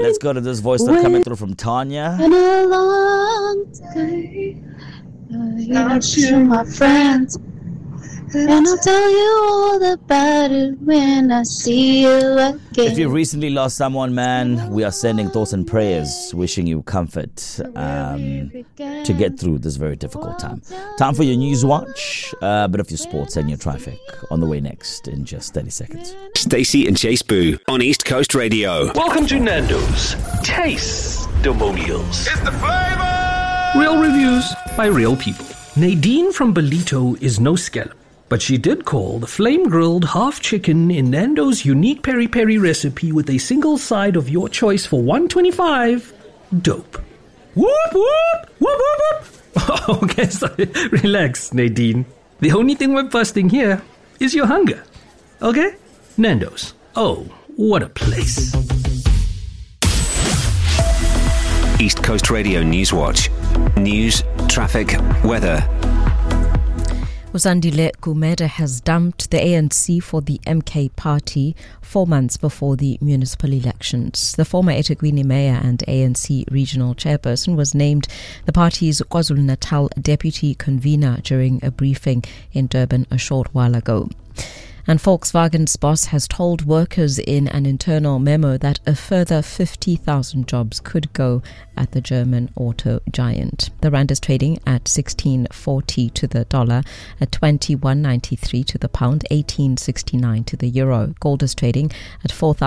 Let's go to this voice note coming through from Tanya. In a long day, to my friends, and I'll tell you all about it when I see you again. If you recently lost someone, man, we are sending thoughts and prayers, wishing you comfort to get through this very difficult time. Time for your news watch, a bit of your sports and your traffic on the way next in just 30 seconds. Stacey and Chase Boo on East Coast Radio. Welcome to Nando's Taste-Demonials. It's the flavor! Real reviews by real people. Nadine from Belito is no scallop, but she did call the flame-grilled half chicken in Nando's unique peri-peri recipe with a single side of your choice for $125 dope. Whoop, whoop, whoop, whoop, whoop. Okay, sorry. Relax, Nadine. The only thing we're busting here is your hunger. Okay? Nando's. Oh, what a place. East Coast Radio News Watch. News, traffic, weather. Usandile Gumede has dumped the ANC for the MK party 4 months before the municipal elections. The former eThekwini mayor and ANC regional chairperson was named the party's KwaZulu-Natal deputy convener during a briefing in Durban a short while ago. And Volkswagen's boss has told workers in an internal memo that a further 50,000 jobs could go at the German auto giant. The rand is trading at 16.40 to the dollar, at 21.93 to the pound, 18.69 to the euro. Gold is trading at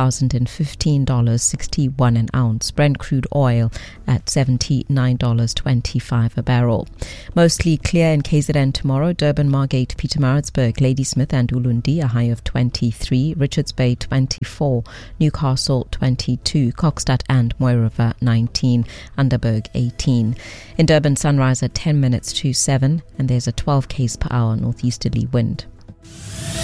$4,015.61 an ounce. Brent crude oil at $79.25 a barrel. Mostly clear in KZN tomorrow. Durban, Margate, Pietermaritzburg, Ladysmith and Ulundi, a high of 23, Richards Bay 24, Newcastle 22, Kokstad and Moiriver 19, Underberg 18. In Durban, sunrise at 10 minutes to 7, and there's a 12 km/h northeasterly wind.